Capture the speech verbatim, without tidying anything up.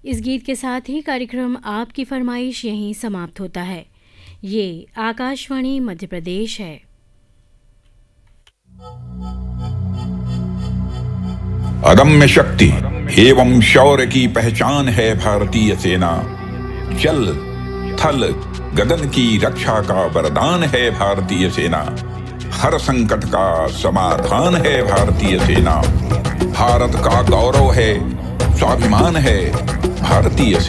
इस गीत के साथ ही कार्यक्रम आपकी फरमाइश यहीं समाप्त होता है। ये आकाशवाणी मध्य प्रदेश है। अदम्य शक्ति एवं शौर्य की पहचान है भारतीय सेना। जल थल गगन की रक्षा का वरदान है भारतीय सेना। हर संकट का समाधान है भारतीय सेना। भारत का गौरव है, स्वाभिमान है भारतीय सेना।